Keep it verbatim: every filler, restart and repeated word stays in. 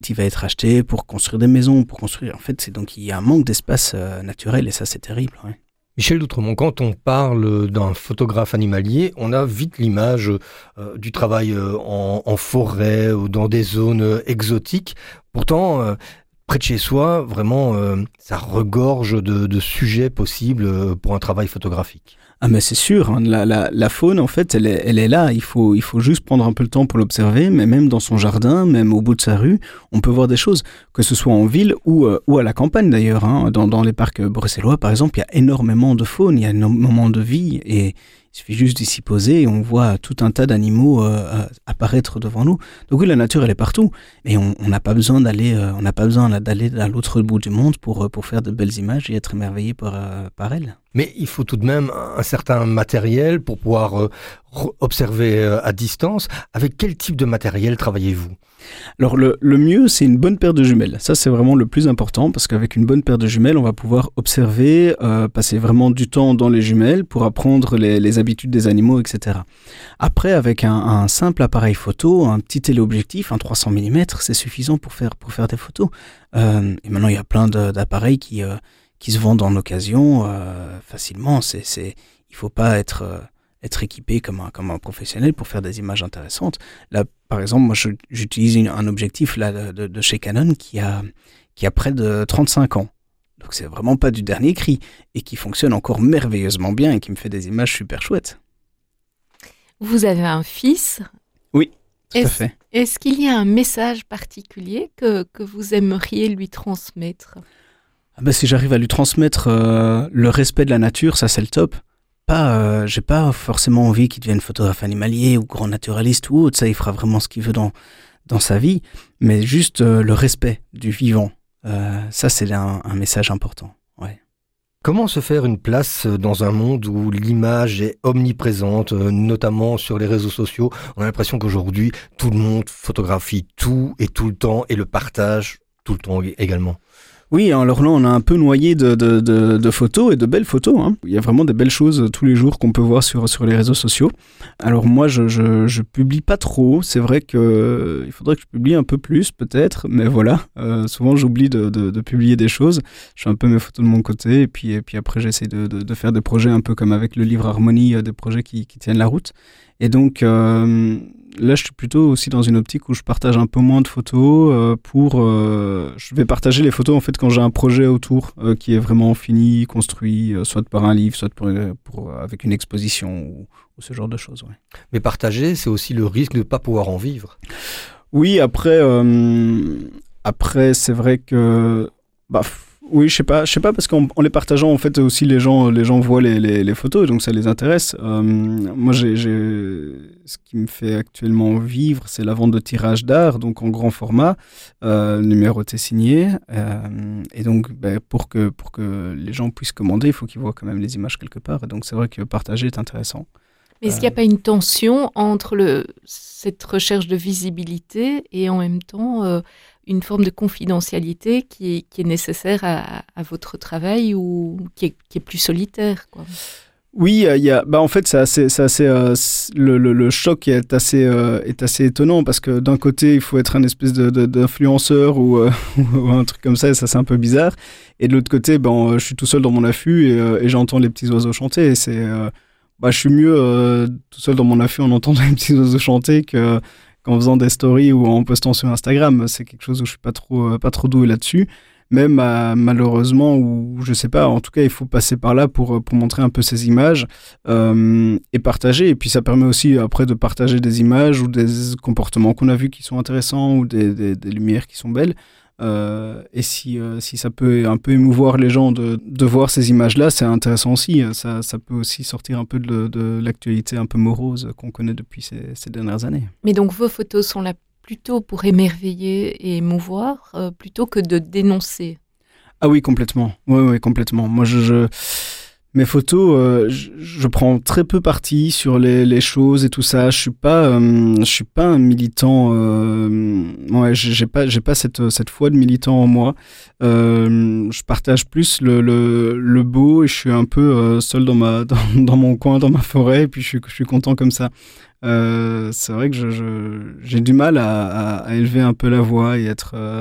qui va être acheté pour construire des maisons, pour construire. En fait, c'est donc il y a un manque d'espace euh, naturel et ça, c'est terrible. Ouais. Michel d'Outremont, quand on parle d'un photographe animalier, on a vite l'image euh, du travail euh, en, en forêt ou dans des zones euh, exotiques. Pourtant, euh, près de chez soi, vraiment, euh, ça regorge de, de sujets possibles euh, pour un travail photographique. Ah mais c'est sûr, hein, la, la, la faune en fait elle est, elle est là, il faut, il faut juste prendre un peu le temps pour l'observer, mais même dans son jardin, même au bout de sa rue, on peut voir des choses, que ce soit en ville ou, euh, ou à la campagne d'ailleurs. Hein. Dans, dans les parcs bruxellois par exemple, il y a énormément de faune, il y a énormément de vie et il suffit juste d'y s'y poser et on voit tout un tas d'animaux euh, apparaître devant nous. Donc oui, la nature elle est partout et on n'a pas besoin d'aller, euh, on n'a pas besoin d'aller à l'autre bout du monde pour, pour faire de belles images et être émerveillé par, euh, par elles. Mais il faut tout de même un certain matériel pour pouvoir euh, observer euh, à distance. Avec quel type de matériel travaillez-vous ? Alors le, le mieux, c'est une bonne paire de jumelles. Ça, c'est vraiment le plus important parce qu'avec une bonne paire de jumelles, on va pouvoir observer, euh, passer vraiment du temps dans les jumelles pour apprendre les, les habitudes des animaux, et cetera. Après, avec un, un simple appareil photo, un petit téléobjectif, un trois cents millimètres, c'est suffisant pour faire, pour faire des photos. Euh, et maintenant, il y a plein de, d'appareils qui... Euh, qui se vendent en occasion euh, facilement. C'est, c'est, il ne faut pas être, euh, être équipé comme un, comme un professionnel pour faire des images intéressantes. Là, par exemple, moi, je, j'utilise une, un objectif là, de, de chez Canon qui a, qui a près de trente-cinq ans. Donc, c'est vraiment pas du dernier cri et qui fonctionne encore merveilleusement bien et qui me fait des images super chouettes. Vous avez un fils ? Oui, tout est-ce, à fait. Est-ce qu'il y a un message particulier que, que vous aimeriez lui transmettre ? Ah bah, si j'arrive à lui transmettre euh, le respect de la nature, ça c'est le top. Pas, euh, j'ai pas forcément envie qu'il devienne photographe animalier ou grand naturaliste ou autre, ça il fera vraiment ce qu'il veut dans, dans sa vie, mais juste euh, le respect du vivant, euh, ça c'est un, un message important. Ouais. Comment se faire une place dans un monde où l'image est omniprésente, notamment sur les réseaux sociaux ? On a l'impression qu'aujourd'hui, tout le monde photographie tout et tout le temps et le partage tout le temps également. Oui, alors là, on a un peu noyé de, de, de, de photos et de belles photos. Hein. Il y a vraiment des belles choses tous les jours qu'on peut voir sur, sur les réseaux sociaux. Alors moi, je, je, je publie pas trop. C'est vrai que il faudrait que je publie un peu plus, peut-être. Mais voilà, euh, souvent j'oublie de, de, de publier des choses. Je fais un peu mes photos de mon côté. Et puis, et puis après, j'essaie de, de, de faire des projets un peu comme avec le livre Harmonie, des projets qui, qui tiennent la route. Et donc... Euh, Là, je suis plutôt aussi dans une optique où je partage un peu moins de photos euh, pour... Euh, je vais partager les photos en fait quand j'ai un projet autour euh, qui est vraiment fini, construit, euh, soit par un livre, soit pour, pour, avec une exposition ou, ou ce genre de choses. Ouais. Mais partager, c'est aussi le risque de ne pas pouvoir en vivre. Oui, après, euh, après c'est vrai que... Bah, oui, je sais pas, je sais pas parce qu'en en les partageant en fait aussi les gens, les gens voient les, les, les photos, donc ça les intéresse. Euh, moi, j'ai, j'ai, ce qui me fait actuellement vivre, c'est la vente de tirages d'art, donc en grand format, euh, numéroté signé, euh, et donc ben, pour que pour que les gens puissent commander, il faut qu'ils voient quand même les images quelque part. Et donc c'est vrai que partager est intéressant. Mais est-ce qu'il n'y a pas une tension entre le, cette recherche de visibilité et en même temps euh, une forme de confidentialité qui est, qui est nécessaire à, à votre travail ou qui est, qui est plus solitaire, quoi ? Oui, il y a, bah en fait, c'est assez, c'est assez, euh, le, le, le choc est assez, euh, est assez étonnant parce que d'un côté, il faut être un espèce de, de, d'influenceur ou, euh, ou un truc comme ça, et ça c'est un peu bizarre. Et de l'autre côté, ben, je suis tout seul dans mon affût et, euh, et j'entends les petits oiseaux chanter. Et c'est, euh, bah, je suis mieux euh, tout seul dans mon affût en entendant les petits oiseaux chanter que qu'en faisant des stories ou en postant sur Instagram. C'est quelque chose où je suis pas trop, pas trop doué là-dessus. Même euh, malheureusement, ou je sais pas, en tout cas, il faut passer par là pour, pour montrer un peu ces images euh, et partager. Et puis ça permet aussi après de partager des images ou des comportements qu'on a vus qui sont intéressants ou des, des, des lumières qui sont belles. Euh, et si, euh, si ça peut un peu émouvoir les gens de, de voir ces images-là, c'est intéressant aussi. Ça, ça peut aussi sortir un peu de, de l'actualité un peu morose qu'on connaît depuis ces, ces dernières années. Mais donc vos photos sont là plutôt pour émerveiller et émouvoir, euh, plutôt que de dénoncer. Ah oui, complètement. Oui, oui, complètement. Moi, je, je... Mes photos, euh, je, je prends très peu parti sur les, les choses et tout ça. Je suis pas, euh, je suis pas un militant. Euh, ouais, j'ai j'ai pas, j'ai pas cette cette foi de militant en moi. Euh, je partage plus le, le le beau et je suis un peu euh, seul dans ma dans, dans mon coin, dans ma forêt. Et puis je suis je suis content comme ça. Euh, c'est vrai que je, je j'ai du mal à, à, à élever un peu la voix et être euh,